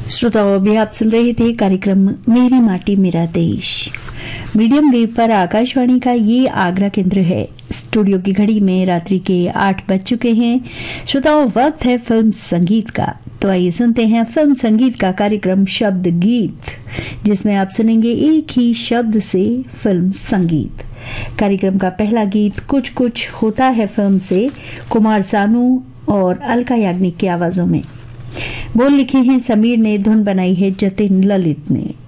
श्रोताओं, अभी आप सुन रहे थे कार्यक्रम मेरी माटी मेरा देश। मीडियम वेव पर आकाशवाणी का ये आगरा केंद्र है। स्टूडियो की घड़ी में रात्रि के 8 बज चुके हैं। श्रोताओं, वक्त है फिल्म संगीत का। तो आइए सुनते हैं फिल्म संगीत का कार्यक्रम शब्द गीत, जिसमें आप सुनेंगे एक ही शब्द से फिल्म संगीत। कार्यक्रम का पहला गीत कुछ कुछ होता है फिल्म से कुमार सानू और अलका याग्निक की आवाजों में। बोल लिखे हैं समीर ने, धुन बनाई है जतिन ललित ने।